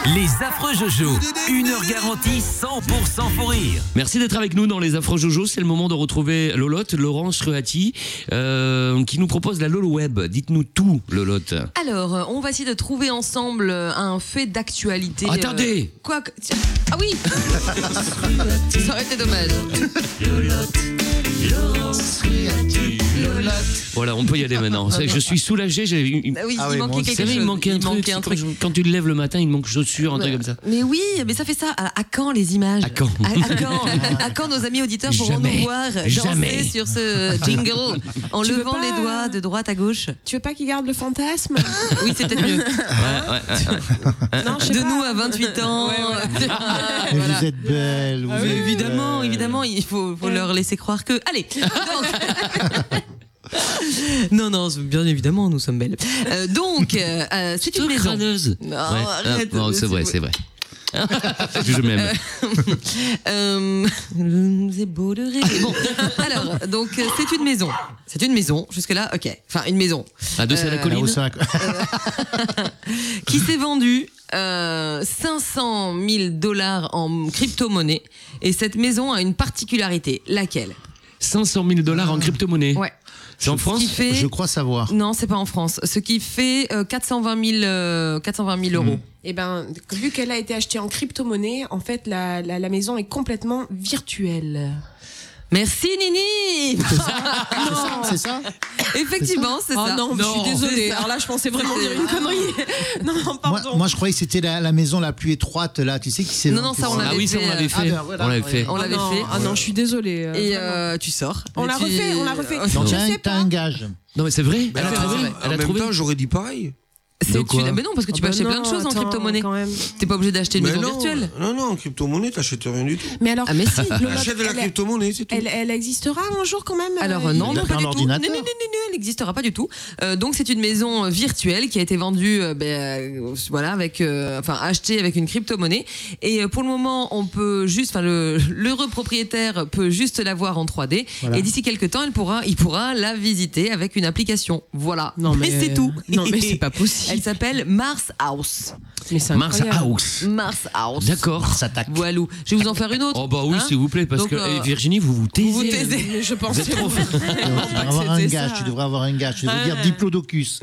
Les affreux Jojo, 1 heure garantie 100% faux rire. Merci d'être avec nous dans les affreux Jojo. C'est le moment de retrouver Lolotte, Laurence Ruati, qui nous propose la Lolo Web. Dites-nous tout, Lolotte. Alors, on va essayer de trouver ensemble un fait d'actualité. Attendez. Quoi que... Ah oui. Ça aurait été dommage. Voilà, on peut y aller maintenant. C'est que je suis soulagé. Ah oui, il manquait quelque chose. Il manquait un truc. Quand tu te lèves le matin, il manque chaussures, un truc comme ça. Mais oui, mais ça fait ça. À quand les images? À quand À quand nos amis auditeurs pourront nous voir danser sur ce jingle en levant les doigts de droite à gauche? Tu veux pas qu'ils gardent le fantasme? Oui, c'est peut-être mieux. Non, je sais De pas. nous à 28 ans. Mais vous êtes belle. Vous êtes Évidemment, il faut leur laisser croire que. Allez. Non, bien évidemment, nous sommes belles. C'est une maison. Crâneuse. Non, Ouais. arrête. Non, c'est vrai. Je m'aime. C'est beau de rêver. Bon, alors, donc, c'est une maison. C'est une maison, jusque-là, ok. Enfin, une maison. À deux, c'est la colline. Qui s'est vendue 500 000 $ en crypto-monnaie. Et cette maison a une particularité. Laquelle? 500 000 $ en crypto-monnaie. Ouais. C'est en France? Je crois savoir. Non, c'est pas en France. Ce qui fait 420 000 euros. Eh ben, vu qu'elle a été achetée en crypto-monnaie, en fait, la maison est complètement virtuelle. Merci Nini. C'est ça? Effectivement, c'est ça. Non, je suis désolée. Alors là, je pensais vraiment dire une connerie. Non, pardon. Moi, je croyais que c'était la maison la plus étroite, là. Tu sais qui s'est. Non, ça, on l'avait Ah oui, ça, on l'avait fait. voilà. On l'avait fait. On l'avait fait. Ah non, je suis désolée. Et tu sors. On l'a refait. Donc, Je sais t'as pas. un gage. Non, mais c'est vrai. Elle a trouvé. En même temps, j'aurais dit pareil. De quoi? Mais non, parce que tu peux acheter plein de choses en crypto-monnaie. Quand même. T'es pas obligé d'acheter une Mais maison non, virtuelle. non, en crypto-monnaie, t'achètes rien du tout. Mais alors, Ah mais si. Achète de la crypto-monnaie, c'est tout. elle existera un jour quand même. Alors non, Il a pas un du tout. ordinateur. Non, elle n'existera pas du tout. Donc c'est une maison virtuelle qui a été vendue, voilà, avec, achetée avec une crypto-monnaie. Et pour le moment, on peut juste, l'heureux propriétaire peut juste la voir en 3D. Voilà. Et d'ici quelques temps, il pourra la visiter avec une application. Voilà. Non, mais c'est tout. Non, mais c'est pas possible. Elle s'appelle Mars House. Mais c'est Mars incroyable. House. Mars House. D'accord. S'attaque. Voilà. Je vais vous en faire une autre. Oh bah oui, Hein s'il vous plaît, parce Donc, que Virginie, vous taisez. vous taisez. Mais je pense Vous êtes trop Tu devrais avoir un gage. Tu devrais avoir un gage. Tu devrais dire Diplodocus.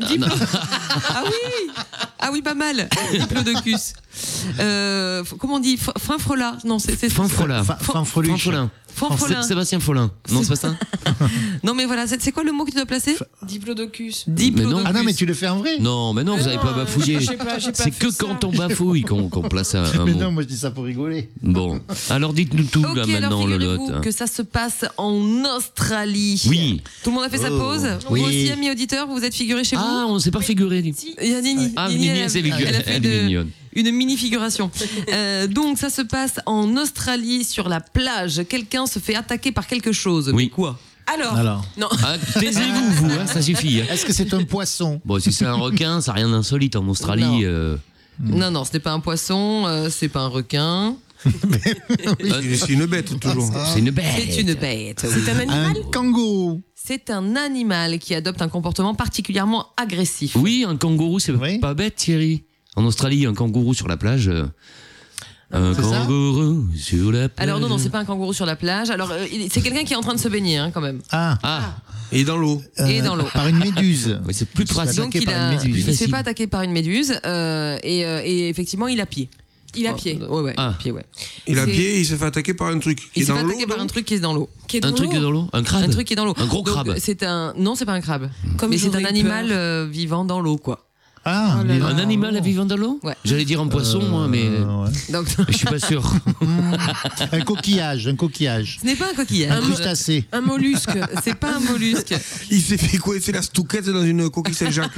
Ah oui, pas mal. Diplodocus. Comment on dit? Finfrola. Non, c'est Fanfrola. Fanfreluche. Fanfolin. Fanfolin. Sébastien Folin. Non, c'est pas ça? Non, mais voilà, c'est quoi le mot que tu dois placer? Diplodocus. Diplodocus. Ah non, mais tu le fais en vrai? Non, mais non, vous n'avez pas bafouillé. j'ai pas C'est fait que ça. quand on bafouille qu'on place un Mais mot. non, moi je dis ça pour rigoler. Bon, alors dites-nous tout Ok, là maintenant, alors Lolotte. figurez-vous que ça se passe en Australie. Oui. Tout le monde a fait sa pause. Oui. Vous aussi, amis auditeurs, vous vous êtes figurés chez Ah, vous? on s'est pas figuré. Dis. Il y a Nini. Ah, Nini, elle a fait elle est mignonne. une mini-figuration. Donc, ça se passe en Australie, sur la plage. Quelqu'un se fait attaquer par quelque chose. Oui. Mais quoi? Alors, Non. Ah, taisez-vous, vous, hein, ça suffit. Hein. est-ce que c'est un poisson? Bon, si c'est un requin, ça n'a rien d'insolite en Australie. Non, ce n'est pas un poisson, c'est pas un requin. C'est une bête, toujours. C'est une bête. C'est une bête. C'est un animal. Un kangourou. C'est un animal qui adopte un comportement particulièrement agressif. Oui, un kangourou, c'est Oui. pas bête, Thierry. En Australie, un kangourou sur la plage. Un C'est ça kangourou sur la plage. Alors non, c'est pas un kangourou sur la plage. Alors c'est quelqu'un qui est en train de se baigner, hein, quand même. Ah, Et dans l'eau. Et dans l'eau. Par une méduse. Oui, c'est plus Se fait pratique. Donc attaquer par une méduse. il s'est Facile. pas attaqué par une méduse et effectivement il a pied. Il a pied. Ouais, Ah. pied, ouais. Il a C'est- pied et il se fait attaquer par un truc. qui Il est s'est dans fait l'eau. attaquer par un donc truc qui est dans l'eau. Qui est dans Un truc qui est l'eau. dans l'eau. Un crabe. Un truc qui est dans l'eau. Un gros Donc, crabe. Non, c'est pas un crabe. Comme Mais c'est j'aurais un eu animal peur. vivant dans l'eau, quoi. Ah, Oh là là. Un animal à vivant dans l'eau. Ouais. J'allais dire un poisson, moi, mais ouais. Donc je suis pas sûr. Un coquillage. ce n'est pas un coquillage. Un crustacé. Un mollusque. C'est pas un mollusque. Il s'est fait coincer la stouquette dans une coquille Saint-Jacques.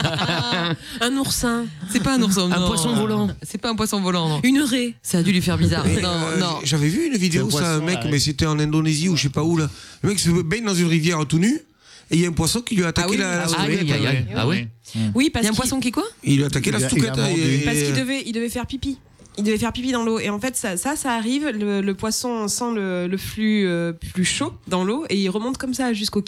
Un oursin. C'est pas un ourson. Un non. poisson volant. C'est pas un poisson volant, non. Une raie. Ça a dû lui faire bizarre. Et, Non. J'avais vu une vidéo, C'est un ça, un poisson, mec, là, mais c'était en Indonésie ou je sais pas où là. Le mec se baigne dans une rivière tout nu et il y a un poisson qui lui a attaqué oui, la Ah, stouquette. aïe, aïe, aïe. Ah ouais. Oui, Il parce y a un qu'il poisson qui quoi? Il lui a attaqué la Il a stouquette. mordu. parce qu'il devait faire pipi. Il devait faire pipi dans l'eau. Et en fait, ça arrive. Le poisson sent le flux plus chaud dans l'eau et il remonte comme ça jusqu'au kiki.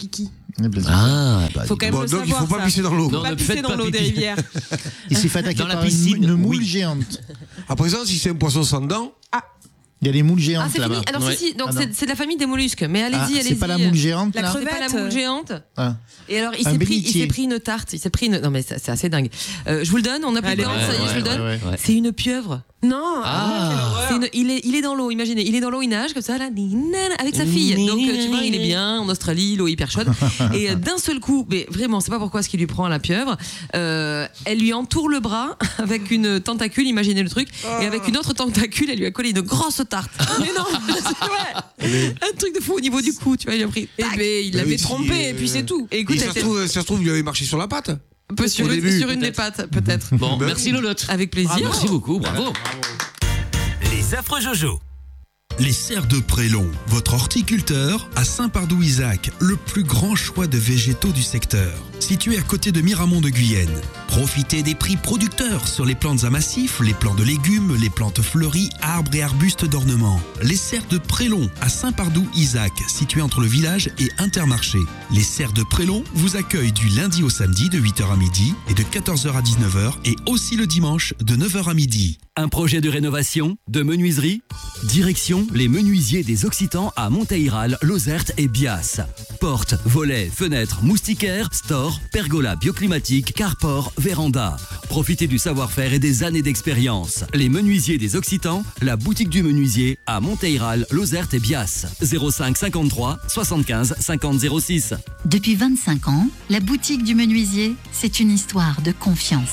Ah, Faut quand même Bon, le donc il savoir. faut pas ça. pisser dans l'eau. Non, Pas ne pisser faites dans pas l'eau des pipi. rivières. Il s'est fait attaquer Dans la par piscine, une moule oui. géante. À présent, si c'est un poisson sans dents, Il y a des moules Ah, géantes c'est fini. là-bas. Alors, Ouais. si, donc Ah, non. c'est de la famille des mollusques. Mais allez-y, allez-y. C'est pas la moule géante La là C'est pas la crevette. moule géante. Ah. Et alors, il Un s'est bénitier. pris une tarte. Il s'est pris une. Non, mais c'est assez dingue. Je vous le donne. On a plus de Allez, temps. ouais, Ça y est, je vous le donne. ouais. C'est une pieuvre. Non. Ah. Il est dans l'eau, imaginez, il est dans l'eau, il nage comme ça, là, avec sa fille. Donc, tu vois, il est bien en Australie, l'eau est hyper chaude. Et d'un seul coup, mais vraiment, c'est pas pourquoi ce qui lui prend à la pieuvre, elle lui entoure le bras avec une tentacule, imaginez le truc, et avec une autre tentacule, elle lui a collé une grosse tarte. Mais non, c'est vrai. Un truc de fou au niveau du cou, tu vois, il a pris. Eh ben, il l'avait oui, trompé, et puis c'est tout. Et écoute, et elle était ça se trouve, il avait marché sur la patte. un peu sur au début, une des pattes, peut-être. Bon, Ben merci oui. Lolotte. Avec plaisir. Merci beaucoup, bravo. Les affreux Jojo. Les serres de Prélon, votre horticulteur, à Saint-Pardoux-Isaac, le plus grand choix de végétaux du secteur. Situé à côté de Miramont de Guyenne. Profitez des prix producteurs sur les plantes à massifs, les plants de légumes, les plantes fleuries, arbres et arbustes d'ornement. Les serres de Prélon, à Saint-Pardoux-Isaac, situé entre le village et Intermarché. Les serres de Prélon vous accueillent du lundi au samedi de 8h à midi et de 14h à 19h et aussi le dimanche de 9h à midi. Un projet de rénovation, de menuiserie. Direction les menuisiers des Occitans à Monteiral, Lozerte et Bias. Portes, volets, fenêtres, moustiquaires, stores, pergola bioclimatique, carport, véranda. Profitez du savoir-faire et des années d'expérience. Les menuisiers des Occitans, la boutique du menuisier à Monteiral, Lozerte et Bias. 05 53 75 50 06. Depuis 25 ans, la boutique du menuisier, c'est une histoire de confiance.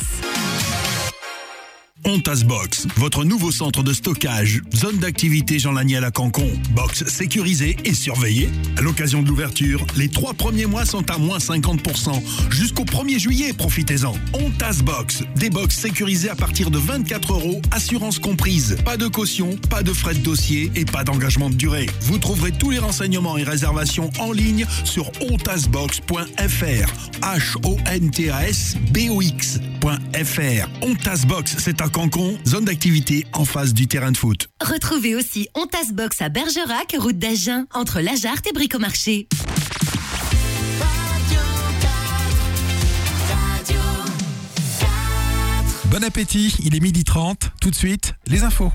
Ontas Box, votre nouveau centre de stockage, zone d'activité Jean Laniel à Cancon. Box sécurisée et surveillée. À l'occasion de l'ouverture, les 3 premiers mois sont à moins 50%. Jusqu'au 1er juillet, profitez-en. Ontas Box, des box sécurisées à partir de 24 €, assurance comprise. Pas de caution, pas de frais de dossier et pas d'engagement de durée. Vous trouverez tous les renseignements et réservations en ligne sur ontasbox.fr. HONTASBOX.fr. Ontas Box, c'est à Cancon, zone d'activité en face du terrain de foot. Retrouvez aussi Ontas Box à Bergerac, route d'Agen, entre La Jarte et Bricomarché. Bon appétit, il est 12h30. Tout de suite, les infos.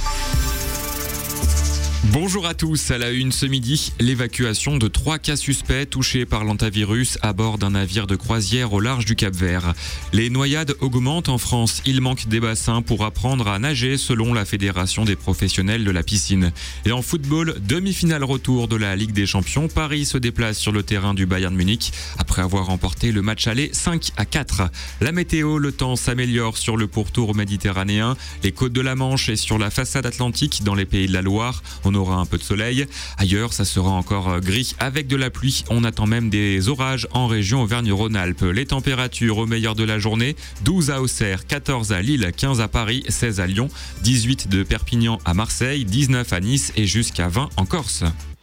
Bonjour à tous, à la une ce midi, l'évacuation de 3 cas suspects touchés par l'hantavirus à bord d'un navire de croisière au large du Cap-Vert. Les noyades augmentent en France, il manque des bassins pour apprendre à nager selon la Fédération des professionnels de la piscine. Et en football, demi-finale retour de la Ligue des Champions, Paris se déplace sur le terrain du Bayern Munich après avoir remporté le match aller 5-4. La météo, le temps s'améliore sur le pourtour méditerranéen, les côtes de la Manche et sur la façade atlantique dans les pays de la Loire. On aura un peu de soleil. Ailleurs, ça sera encore gris avec de la pluie. On attend même des orages en région Auvergne-Rhône-Alpes. Les températures au meilleur de la journée, 12 à Auxerre, 14 à Lille, 15 à Paris, 16 à Lyon, 18 de Perpignan à Marseille, 19 à Nice et jusqu'à 20 en Corse.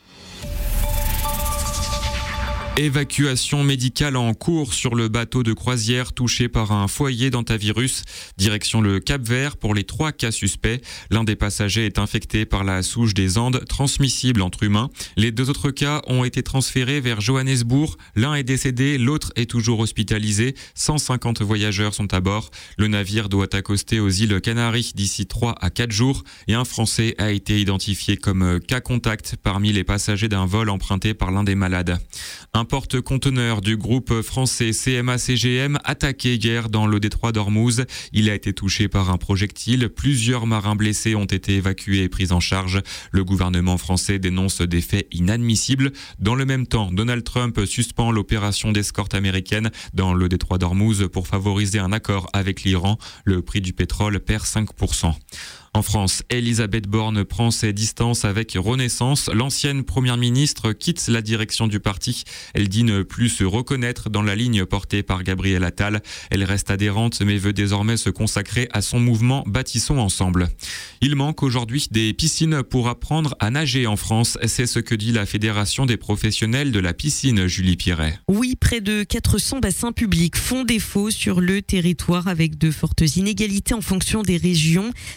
Évacuation médicale en cours sur le bateau de croisière touché par un foyer d'hantavirus. Direction le Cap-Vert pour les 3 cas suspects. L'un des passagers est infecté par la souche des Andes, transmissible entre humains. Les 2 autres cas ont été transférés vers Johannesburg. L'un est décédé, l'autre est toujours hospitalisé. 150 voyageurs sont à bord. Le navire doit accoster aux îles Canaries d'ici 3 à 4 jours. Et un Français a été identifié comme cas contact parmi les passagers d'un vol emprunté par l'un des malades. Un porte-conteneur du groupe français CMA-CGM attaqué hier dans le détroit d'Ormuz. Il a été touché par un projectile. Plusieurs marins blessés ont été évacués et pris en charge. Le gouvernement français dénonce des faits inadmissibles. Dans le même temps, Donald Trump suspend l'opération d'escorte américaine dans le détroit d'Ormuz pour favoriser un accord avec l'Iran. Le prix du pétrole perd 5%. En France, Elisabeth Borne prend ses distances avec Renaissance. L'ancienne première ministre quitte la direction du parti. Elle dit ne plus se reconnaître dans la ligne portée par Gabriel Attal. Elle reste adhérente mais veut désormais se consacrer à son mouvement Bâtissons ensemble. Il manque aujourd'hui des piscines pour apprendre à nager en France. C'est ce que dit la Fédération des professionnels de la piscine, Julie Pierret. Oui, près de 400 bassins publics font défaut sur le territoire avec de fortes inégalités en fonction des régions. Certaines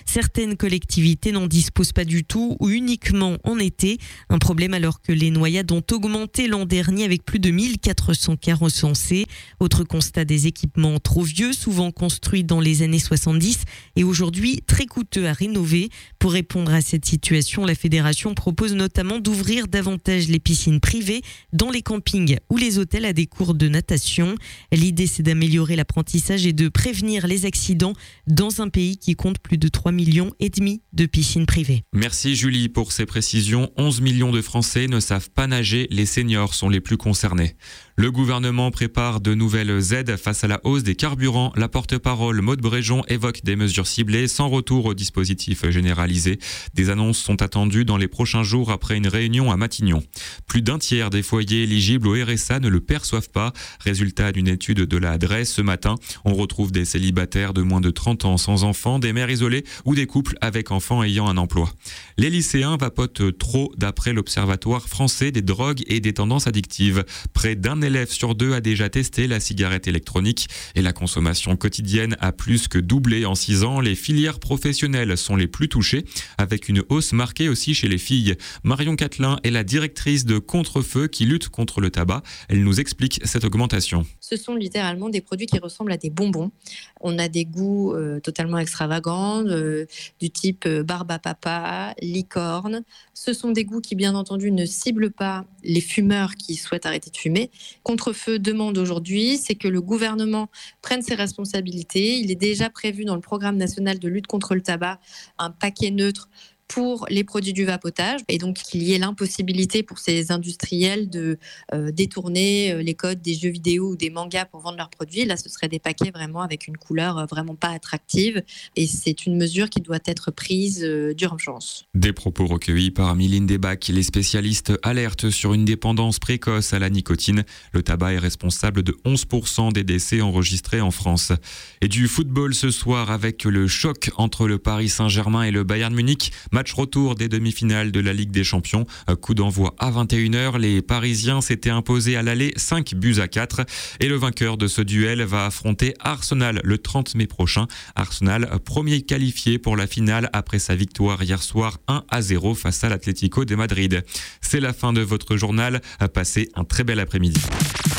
certaines collectivités n'en disposent pas du tout ou uniquement en été. Un problème alors que les noyades ont augmenté l'an dernier avec plus de 1400 cas recensés. Autre constat, des équipements trop vieux, souvent construits dans les années 70 et aujourd'hui très coûteux à rénover. Pour répondre à cette situation, la fédération propose notamment d'ouvrir davantage les piscines privées dans les campings ou les hôtels à des cours de natation. L'idée, c'est d'améliorer l'apprentissage et de prévenir les accidents dans un pays qui compte plus de 3,5 millions de piscines privées. Merci Julie pour ces précisions. 11 millions de Français ne savent pas nager. Les seniors sont les plus concernés. Le gouvernement prépare de nouvelles aides face à la hausse des carburants. La porte-parole Maude Bréjon évoque des mesures ciblées sans retour au dispositif généralisé. Des annonces sont attendues dans les prochains jours après une réunion à Matignon. Plus d'un tiers des foyers éligibles au RSA ne le perçoivent pas. Résultat d'une étude de la Adresse ce matin. On retrouve des célibataires de moins de 30 ans sans enfants, des mères isolées ou des couples avec enfants ayant un emploi. Les lycéens vapotent trop d'après l'Observatoire français des drogues et des tendances addictives. Près d'un élève sur 2 a déjà testé la cigarette électronique et la consommation quotidienne a plus que doublé en 6 ans. Les filières professionnelles sont les plus touchées, avec une hausse marquée aussi chez les filles. Marion Catelin est la directrice de Contre-Feu qui lutte contre le tabac. Elle nous explique cette augmentation. Ce sont littéralement des produits qui ressemblent à des bonbons. On a des goûts totalement extravagants, du type barbe à papa, licorne. Ce sont des goûts qui, bien entendu, ne ciblent pas les fumeurs qui souhaitent arrêter de fumer. Contre-Feu demande aujourd'hui, c'est que le gouvernement prenne ses responsabilités. Il est déjà prévu dans le programme national de lutte contre le tabac un paquet neutre pour les produits du vapotage et donc qu'il y ait l'impossibilité pour ces industriels de détourner les codes des jeux vidéo ou des mangas pour vendre leurs produits. Là, ce serait des paquets vraiment avec une couleur vraiment pas attractive et c'est une mesure qui doit être prise d'urgence. Des propos recueillis par Mylène Desbacs. Les spécialistes alertent sur une dépendance précoce à la nicotine. Le tabac est responsable de 11% des décès enregistrés en France. Et du football ce soir avec le choc entre le Paris Saint-Germain et le Bayern Munich. Match retour des demi-finales de la Ligue des Champions. Coup d'envoi à 21h. Les Parisiens s'étaient imposés à l'aller 5-4. Et le vainqueur de ce duel va affronter Arsenal le 30 mai prochain. Arsenal, premier qualifié pour la finale après sa victoire hier soir 1-0 face à l'Atlético de Madrid. C'est la fin de votre journal. Passez un très bel après-midi.